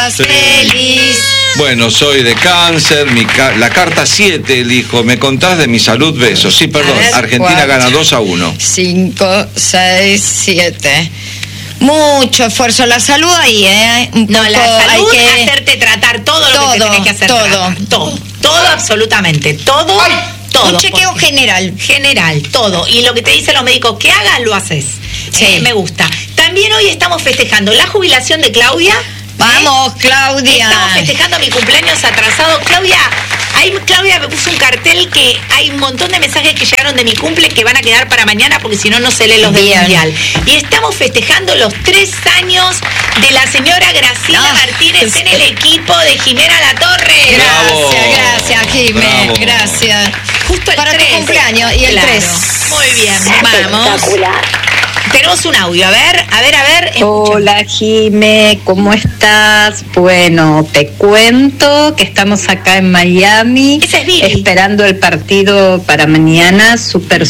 Feliz. Bueno, soy de cáncer, la carta 7 elijo. ¿Me contás de mi salud? Besos. Sí, perdón, ver, Argentina gana 2-1. 5, 6, 7. Mucho esfuerzo. La salud ahí, No, la salud es hacerte tratar todo lo que te tenés que hacer. Todo, absolutamente. Todo. Ay, todo. Un chequeo general. General, todo. Y lo que te dicen los médicos que hagas, lo haces. Sí. Me gusta. También hoy estamos festejando la jubilación de Claudia. Vamos, Claudia. Estamos festejando mi cumpleaños atrasado. Claudia me puso un cartel que hay un montón de mensajes que llegaron de mi cumple que van a quedar para mañana porque si no, no se leen los del Mundial. Y estamos festejando los 3 años de la señora Graciela Martínez en el equipo de Jimena Latorre. Gracias, Jimena. Gracias. Justo el para 3. Tu cumpleaños y el 3. Muy bien, vamos. Tenemos un audio, a ver. Hola, Jime, ¿cómo estás? Bueno, te cuento que estamos acá en Miami. Ese es Vivi. Esperando el partido para mañana, súper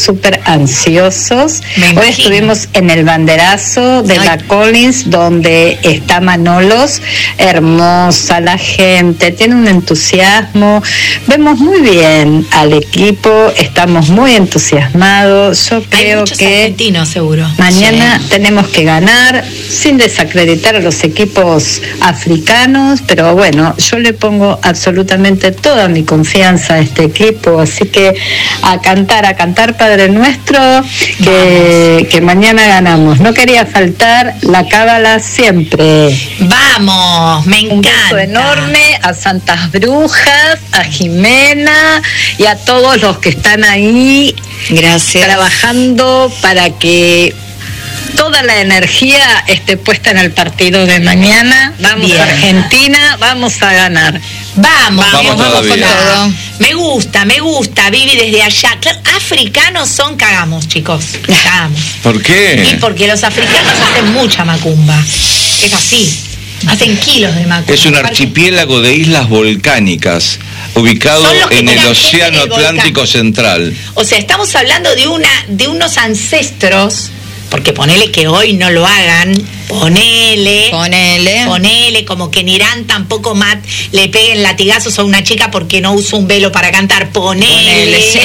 ansiosos. Hoy estuvimos en el banderazo de la Collins, donde está Manolos. Hermosa la gente, tiene un entusiasmo. Vemos muy bien al equipo, estamos muy entusiasmados. Yo creo hay muchos que argentinos, seguro. Mañana tenemos que ganar sin desacreditar a los equipos africanos, pero bueno, yo le pongo absolutamente toda mi confianza a este equipo, así que a cantar Padre Nuestro, que mañana ganamos. No quería faltar la cábala siempre. Vamos, me encanta. Un beso enorme a Santas Brujas, a Jimena y a todos los que están ahí. Gracias. Trabajando para que toda la energía esté puesta en el partido de mañana. Vamos bien. Argentina, vamos a ganar. Vamos con todo. Me gusta, Vivi desde allá. Claro, africanos cagamos, chicos. Cagamos. ¿Por qué? Y porque los africanos hacen mucha macumba. Es así. Hacen kilos de macumba. Es un archipiélago de islas volcánicas, ubicado en el Océano Atlántico Central. O sea, estamos hablando de unos ancestros, porque ponele que hoy no lo hagan, ponele como que en Irán tampoco le peguen latigazos a una chica porque no usa un velo para cantar, ponele. Sí.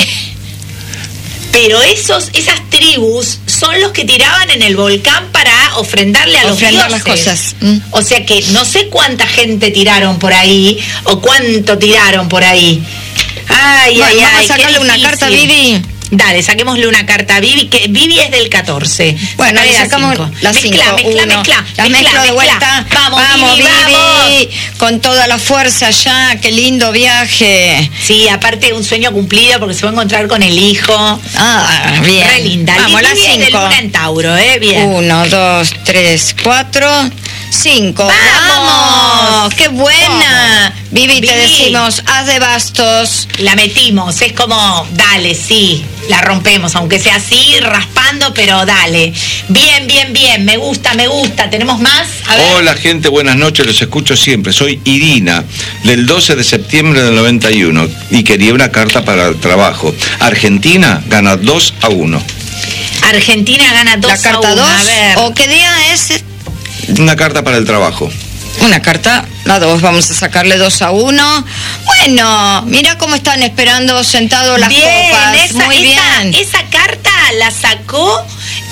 Pero esas tribus son los que tiraban en el volcán para ofrendarle a los dioses. Las cosas. O sea que no sé cuánta gente tiraron por ahí o cuánto tiraron por ahí. Vamos a sacarle una carta a Vivi. Dale, saquémosle una carta a Vivi, que Vivi es del 14. Bueno, le sacamos las 5. Mezcla de vuelta. Vamos, Vivi. Con toda la fuerza ya, qué lindo viaje. Sí, aparte un sueño cumplido porque se va a encontrar con el hijo. Bien. Re linda. Vamos, las 5. De Luna en Tauro, bien. 1, 2, 3, 4, 5. ¡Vamos! ¡Qué buena! Vivi, te decimos, haz de bastos. La metimos, es como, dale, sí, la rompemos, aunque sea así, raspando, pero dale. Bien, me gusta. ¿Tenemos más? A ver. Hola, gente, buenas noches, los escucho siempre. Soy Irina, del 12 de septiembre del 91, y quería una carta para el trabajo. Argentina gana 2-1. Argentina gana 2-1. ¿La carta 2? A ver. ¿O qué día es? Una carta para el trabajo. Una carta, la 2, vamos a sacarle 2-1. Bueno, mira cómo están esperando sentados las copas. Muy bien. Esa carta la sacó,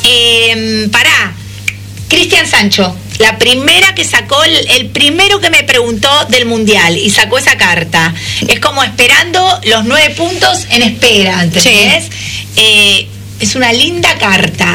Cristian Sancho. La primera que sacó, el primero que me preguntó del Mundial y sacó esa carta. Es como esperando los 9 puntos en espera, ¿entendés? Sí. Es una linda carta.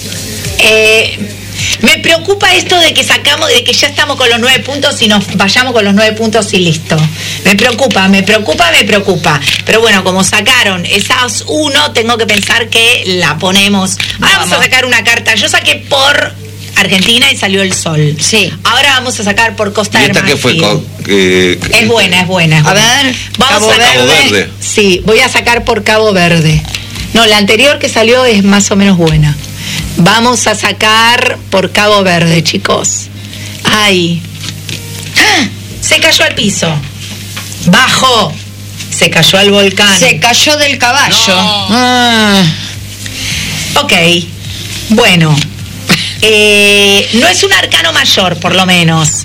Me preocupa esto de que ya estamos con los 9 puntos y nos vayamos con los 9 puntos y listo. Me preocupa. Pero bueno, como sacaron esas 1, tengo que pensar que la ponemos. Ahora vamos a sacar una carta. Yo saqué por Argentina y salió el sol. Sí. Ahora vamos a sacar por Costa del Marfil. ¿Y esta qué fue? Es buena. A ver, Cabo Verde. Sí, voy a sacar por Cabo Verde. No, la anterior que salió es más o menos buena. Vamos a sacar por Cabo Verde, chicos. Ay. Se cayó al piso. Bajó. Se cayó al volcán. Se cayó del caballo. No. Ok. Bueno. No es un arcano mayor, por lo menos.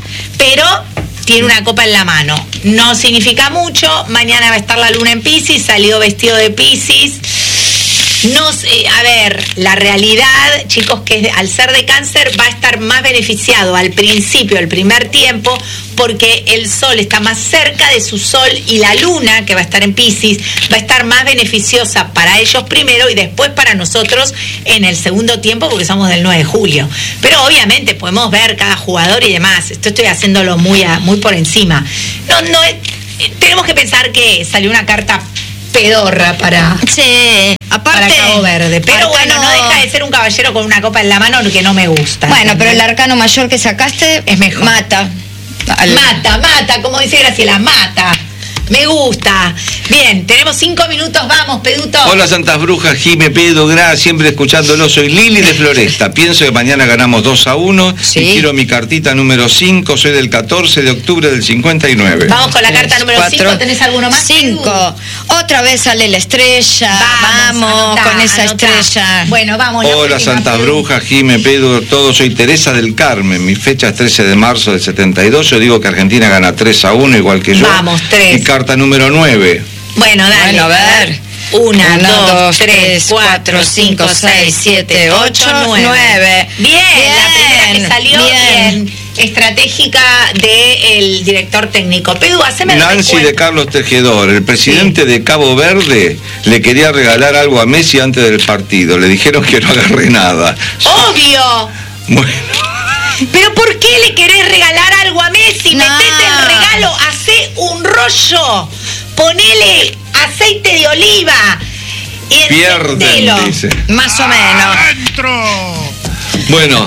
pero tiene una copa en la mano. No significa mucho. Mañana va a estar la luna en Piscis, salió vestido de Piscis. No sé, a ver, la realidad, chicos, que al ser de Cáncer va a estar más beneficiado al principio, el primer tiempo, porque el Sol está más cerca de su Sol y la Luna, que va a estar en Piscis, va a estar más beneficiosa para ellos primero y después para nosotros en el segundo tiempo, porque somos del 9 de julio. Pero obviamente podemos ver cada jugador y demás. Esto estoy haciéndolo muy por encima. Tenemos que pensar que salió una carta pedorra para Cabo Verde, pero bueno, no deja de ser un caballero con una copa en la mano, que no me gusta. Bueno, pero el arcano mayor que sacaste es mejor. Mata, como dice Graciela, mata. Me gusta. Bien, tenemos 5 minutos, vamos, Peduto. Hola, Santas Brujas, Jime, Pedo, siempre escuchándolo. Soy Lili de Floresta. Pienso que mañana ganamos 2-1. Sí. Y quiero mi cartita número 5. Soy del 14 de octubre del 59. Vamos con la carta número 5. ¿Tenés alguno más? 5. Otra vez sale la estrella. Vamos con esa estrella. Bueno, vamos. Hola, Santas Brujas, Jime, Pedo, todo. Soy Teresa del Carmen. Mi fecha es 13 de marzo del 72. Yo digo que Argentina gana 3-1, igual que yo. Vamos, 3. Y carta número 9. Bueno, dale. Bueno, a ver. 1, 2, 3, 4, 5, 6, 7, 8, 9. Bien, la primera que salió bien. Estratégica del director técnico. Pedu, haceme Nancy de Carlos Tejedor, el presidente de Cabo Verde, le quería regalar algo a Messi antes del partido. Le dijeron que no agarre nada. ¡Obvio! Bueno. ¿Pero por qué le querés regalar algo a Messi? No. Metete el regalo, hacé un rollo, ponele aceite de oliva y pierden, dice. Más o menos. ¡Adentro! Bueno.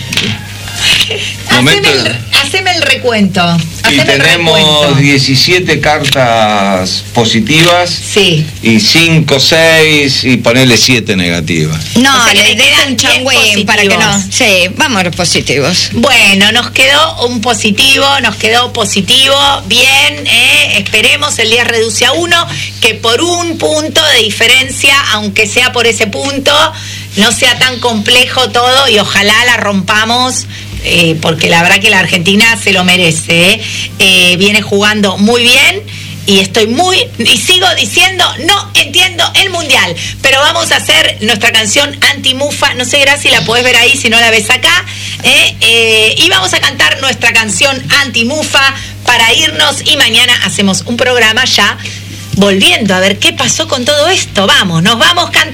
Haceme el recuento. Y tenemos 17 cartas positivas. Sí. Y 5, 6 y ponerle 7 negativas. No, o sea, le deja un changüín para que no. Sí, vamos a los positivos. Bueno, nos quedó positivo. Bien, esperemos el día reduce a 1, que por un punto de diferencia, aunque sea por ese punto, no sea tan complejo todo y ojalá la rompamos. Porque la verdad que la Argentina se lo merece. Viene jugando muy bien y sigo diciendo, no entiendo el mundial, pero vamos a hacer nuestra canción anti-mufa. No sé, Graci, la podés ver ahí si no la ves acá. Y vamos a cantar nuestra canción anti-mufa para irnos y mañana hacemos un programa ya volviendo a ver qué pasó con todo esto. Nos vamos cantando.